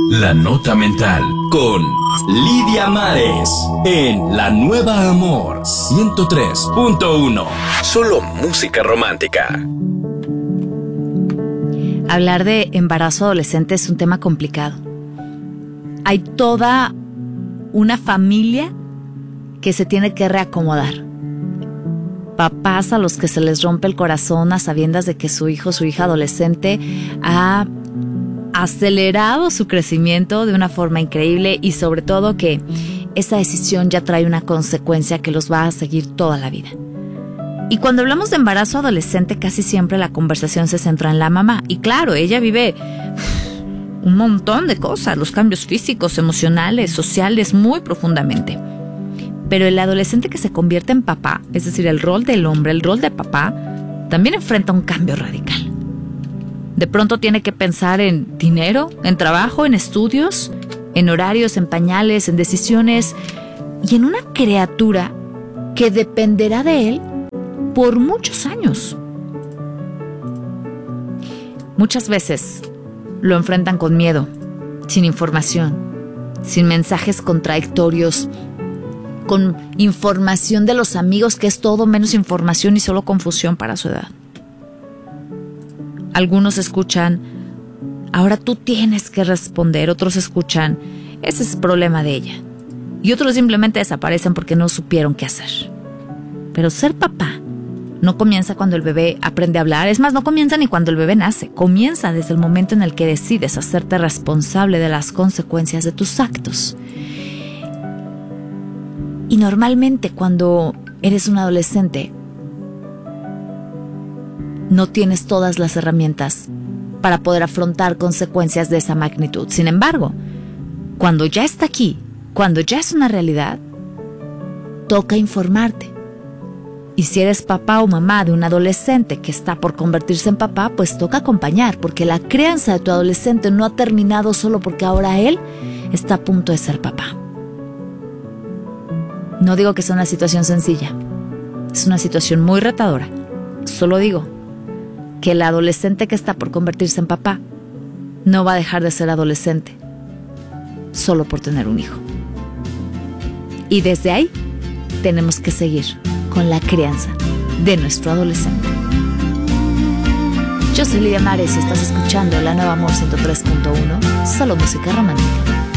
La Nota Mental con Lidia Mares en La Nueva Amor 103.1. Solo música romántica. Hablar de embarazo adolescente es un tema complicado. Hay toda una familia que se tiene que reacomodar. Papás a los que se les rompe el corazón a sabiendas de que su hijo o su hija adolescente ha acelerado su crecimiento de una forma increíble y sobre todo que esa decisión ya trae una consecuencia que los va a seguir toda la vida. Y cuando hablamos de embarazo adolescente, casi siempre la conversación se centra en la mamá. Y claro, ella vive un montón de cosas, los cambios físicos, emocionales, sociales, muy profundamente. Pero el adolescente que se convierte en papá, es decir, el rol del hombre, el rol de papá, también enfrenta un cambio radical. De pronto tiene que pensar en dinero, en trabajo, en estudios, en horarios, en pañales, en decisiones y en una criatura que dependerá de él por muchos años. Muchas veces lo enfrentan con miedo, sin información, sin mensajes contradictorios, con información de los amigos que es todo menos información y solo confusión para su edad. Algunos escuchan, ahora tú tienes que responder. Otros escuchan, ese es el problema de ella. Y otros simplemente desaparecen porque no supieron qué hacer. Pero ser papá no comienza cuando el bebé aprende a hablar. Es más, no comienza ni cuando el bebé nace. Comienza desde el momento en el que decides hacerte responsable de las consecuencias de tus actos. Y normalmente cuando eres un adolescente, no tienes todas las herramientas para poder afrontar consecuencias de esa magnitud. Sin embargo, cuando ya está aquí, cuando ya es una realidad, toca informarte. Y si eres papá o mamá de un adolescente que está por convertirse en papá, pues toca acompañar, porque la crianza de tu adolescente no ha terminado solo porque ahora él está a punto de ser papá. No digo que sea una situación sencilla, es una situación muy retadora. Solo digo que el adolescente que está por convertirse en papá no va a dejar de ser adolescente solo por tener un hijo. Y desde ahí tenemos que seguir con la crianza de nuestro adolescente. Yo soy Lidia Mares y estás escuchando La Nueva Amor 103.1, solo música romántica.